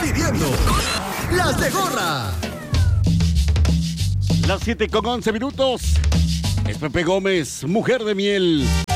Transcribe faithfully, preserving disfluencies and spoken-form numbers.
pidiendo las de gorra. Las siete con once minutos. Es Pepe Gómez, Mujer de Miel.